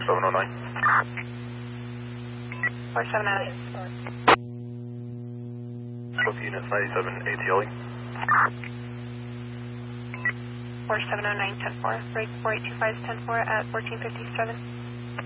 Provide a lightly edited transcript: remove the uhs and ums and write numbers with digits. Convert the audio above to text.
4709. 4709. Both units 97 ATLing. 4709, 10-4. Break 4825 10-4 at 1457.